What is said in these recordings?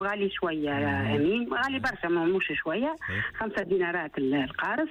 غالي شوية أمين، غالي برشا مش شوية. 5 دينارات القارص،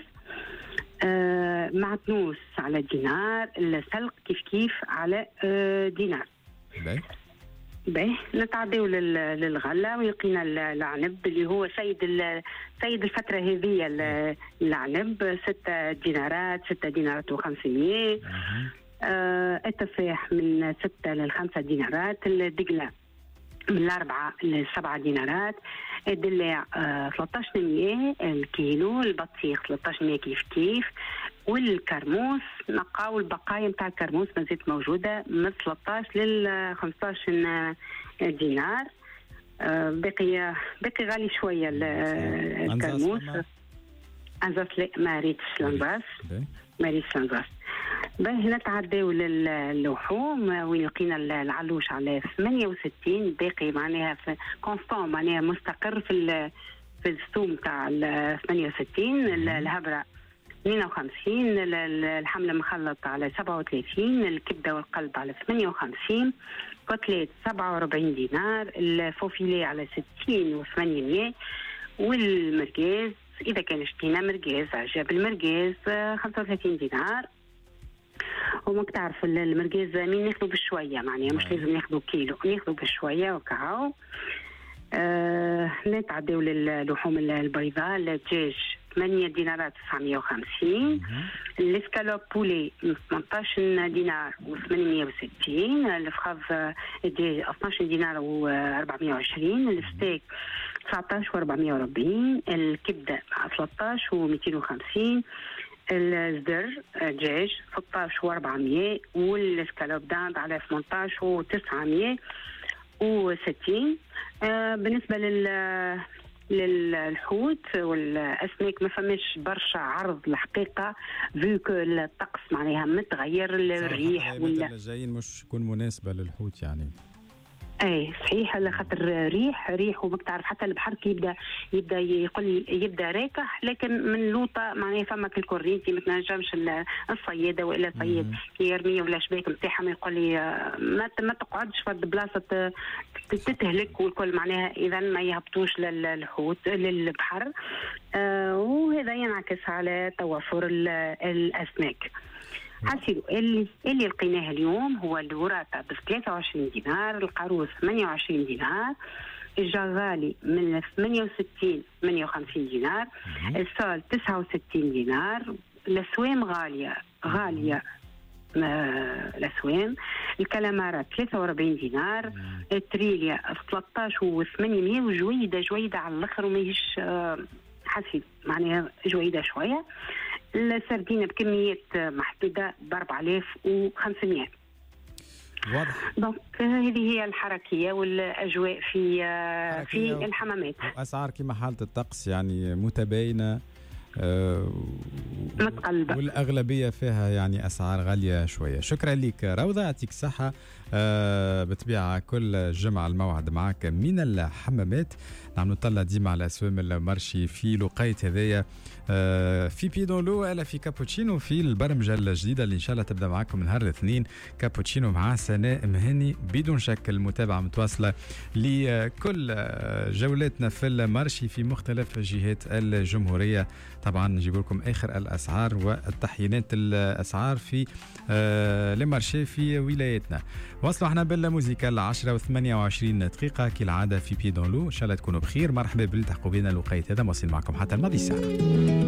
معتنوس على دينار، السلق كيف على دينار. باهي نتعداو للغلة ويلقينا العنب اللي هو سيد الفترة هذه. العنب 6 دينارات، 6 دينارات و500. التفاح من 6 ل5 دينارات، الدقلة من 4 ل7 دينارات، الدلاع 1300 الكيلو، البطيخ 1300 كيف، والكرموس نقاو البقايا نتاع الكرموس ما زالت موجودة من 13 لل 15 دينار. باقي غالي شوية الكرموس. أنزاس لا ما ريتش لنزاس، باهي نتعداو للحوم وين لقينا العلوش على 68، باقي معناها في كونستون، معناها مستقر في السوم تاع 68. الهبرة 52، الحمل مخلط على 37، الكبدة والقلب على 58، كتلات 47 دينار، الفوفيلي على 60 و800، والمرقاز إذا كان شتينا مرقاز عجب المرقاز 35 دينار. وماك تعرف المرقاز مين ناخذه بشوية، معناها مش لازم ناخذه كيلو، ناخذه بشوية وكاو. نتعداو للحوم البيضاء، الدجاج 8 دينارات 950، الاسكالوب بولي 18 دينار و860، الفخاف الدجاج 12 دينار و420، الستيك 19 و440، الكبدة 13 و250، الزر دجاج 16 و400، والاسكالوب داند على 18 و960. بالنسبة للحوت والأسماك ما فماش برشا عرض الحقيقة، فيك الطقس معناها متغير، الريح ولا جايين مش يكون مناسبة للحوت يعني. اي صحيح، على خاطر ريح وما تعرف حتى البحر كي يبدا راكح، لكن من لوطه معناها فما الكورينتي ما تنجمش الصياده والا الصياد يرمي ولا شباك نتاعها ما يقول لي ما تقعدش في بلاصه تتهلك والكل، معناها اذا ما يهبطوش للحوت للبحر. وهذا ينعكس على توفر الاسماك. حسيلو اللي لقيناه اليوم هو الوراثة ب 23 دينار، القاروص 28 دينار، الجغالي من 68 58 دينار، الصال 69 دينار، الأسوام غالية الأسوام، الكلامارة 43 دينار، التريليا 13 و800، وجويدة على الآخر وماهيش حسيل معناها جويدة شوية. السردينة بكميات محدودة ب 4500. واضح. دونك هذه هي الحركية والأجواء في الحمامات. أسعار كما حالة الطقس يعني متباينة، متقلبة، والأغلبية فيها يعني أسعار غالية شوية. شكرا لك روضة، يعطيك الصحة. بطبيعة كل جمعة الموعد معك من الحمامات، نعم نطلع ديما على أسوام المرشي في لقيت هذايا في بيدولو ولا في كابوتشينو، في البرمجة الجديدة اللي إن شاء الله تبدأ معكم نهار الاثنين. كابوتشينو مع سناء مهني بدون شك، المتابعة متواصلة لكل جولاتنا في المرشي في مختلف جهات الجمهورية. طبعا نجيب لكم آخر الأسعار والتحيينات الأسعار في المارشي في ولايتنا. وصلوا احنا بالموسيقى 10 و28 دقيقة كالعادة في بيدولو. إن شاء الله تكونوا بخير، مرحبا باللي تحقوا بنا الوقيت هذا، موصل معكم حتى الماضي الساعة.